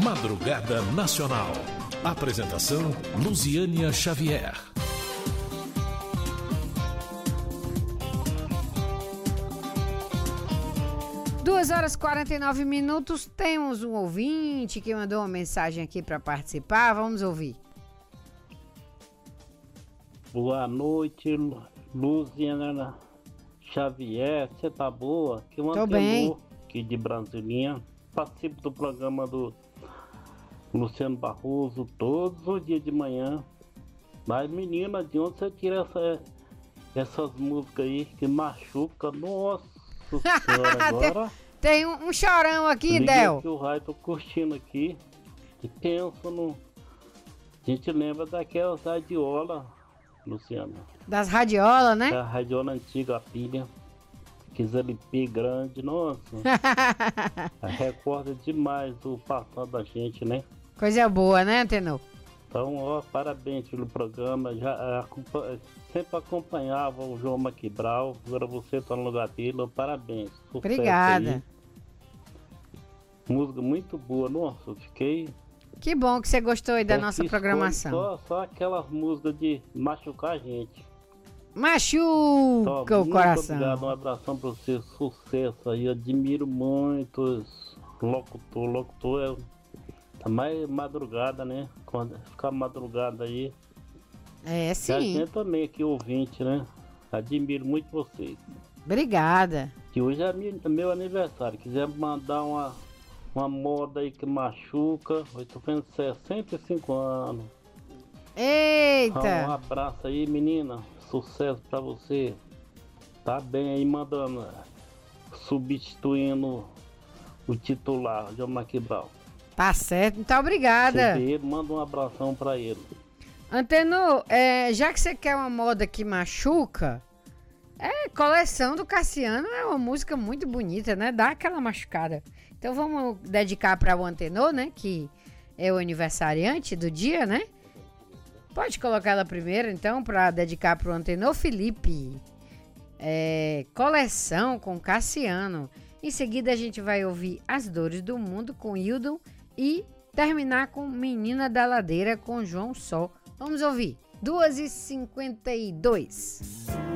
Madrugada Nacional. Apresentação Luziânia Xavier. 2h49. Temos um ouvinte que mandou uma mensagem aqui para participar. Vamos ouvir. Boa noite, Luziânia Xavier. Você tá boa? Que Tô bem. Aqui de Brasilinha. Participo do programa do Luciano Barroso todos os dias de manhã. Mas, menina, de onde você tira essas músicas aí que machucam? Nossa senhora, agora... Tem um chorão aqui, Liguei Del. aqui o raio, tô curtindo aqui. E penso no... A gente lembra daquelas radiolas, Luciana. Das radiolas, né? A radiola antiga, a pilha. Aqueles LP grande, nossa. Recorda demais o passado da gente, né? Coisa boa, né, Antenor? Então, ó, parabéns pelo programa. Sempre acompanhava o João Maquibral. Agora você tá no lugar dele. Parabéns. Sucesso. Obrigada. Aí. Música muito boa. Nossa, eu fiquei... Que bom que você gostou aí da nossa programação. Só aquelas músicas de machucar a gente. Machuca o coração. Obrigado, um abração pra você. Sucesso aí. Eu admiro muito os locutor tá mais madrugada, né? Quando ficar madrugada aí. É, sim. E a gente também aqui, ouvinte, né? Admiro muito vocês. Obrigada. Que hoje é meu aniversário. Quiser mandar uma moda aí que machuca. Eu tô fazendo 65 anos. Eita! Um abraço aí, menina. Sucesso pra você. Tá bem aí, mandando. Substituindo o titular, João Maquibral. Tá certo, muito obrigada. Manda um abração pra ele. Antenor, já que você quer uma moda que machuca, Coleção do Cassiano é uma música muito bonita, né? Dá aquela machucada. Então vamos dedicar para o Antenor, né? Que é o aniversariante do dia, né? Pode colocar ela primeiro, então, para dedicar para o Antenor Felipe. Coleção com Cassiano. Em seguida a gente vai ouvir As Dores do Mundo com Hildon e terminar com Menina da Ladeira com João Sol. Vamos ouvir. 2h52.